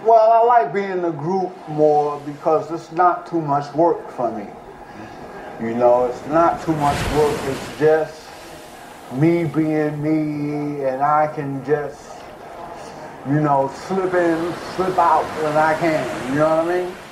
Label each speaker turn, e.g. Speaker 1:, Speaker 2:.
Speaker 1: Well, I like being in a group more because it's not too much work for me. You know, it's not too much work. It's just me being me, and I can just, you know, slip in, slip out when I can. You know what I mean?